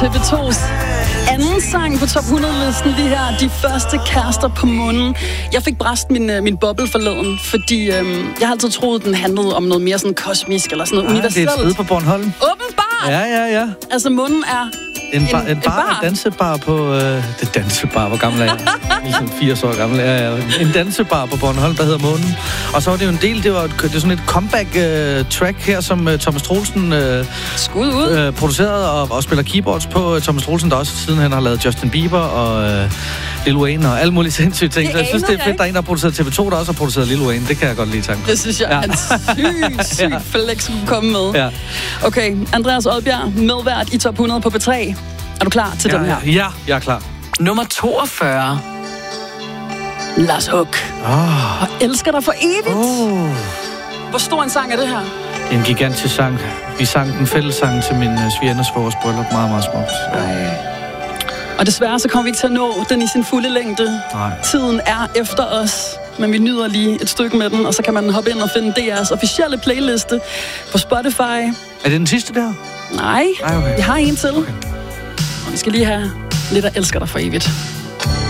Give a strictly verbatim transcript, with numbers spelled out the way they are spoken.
T V to's anden sang på top hundrede-listen, lige her, De første kærester på månen. Jeg fik bræst min, min boble forleden, fordi øhm, jeg har altid troet, den handlede om noget mere sådan kosmisk, eller sådan noget ah, universelt. Det er et sted på Bornholm. Åbenbart! Ja, ja, ja. Altså, månen er En, bar, en, en, bar, en, bar. en dansebar på... Øh, det dansebar, hvor gammel er jeg? Ligesom firs år gammel er jeg. En dansebar på Bornholm, der hedder Månen. Og så var det jo en del, det var, det var sådan et comeback-track uh, her, som uh, Thomas Troelsen uh, Skud ud. Uh, producerede og, og spiller keyboards på. Uh, Thomas Troelsen, der også sidenhen har lavet Justin Bieber og uh, Lil Wayne og alle mulige sindssyge ting. Så jeg synes, det er fedt, der er en, der har produceret T V to, der også har produceret Lil Wayne. Det kan jeg godt lide tanken. Det synes jeg ja. er en syg, syg ja. flex, kunne komme med. Ja. Okay, Andreas Odbjerg, medvært i top hundrede på P tre. Er du klar til ja, den her? Ja, jeg er klar. Nummer toogfyrre. Lars Huck. Oh. Og elsker dig for evigt. Oh. Hvor stor en sang er det her? En gigantisk sang. Vi sang den fællessang til min uh, svigerndes vores bryllup. Meget, meget smukt. Ja. Og desværre så kommer vi ikke til at nå den i sin fulde længde. Nej. Tiden er efter os. Men vi nyder lige et stykke med den, og så kan man hoppe ind og finde D R's officielle playliste på Spotify. Er det den sidste der? Nej, Ej, okay. vi har en til. Okay. Og vi skal lige have lidt af Elsker dig for evigt.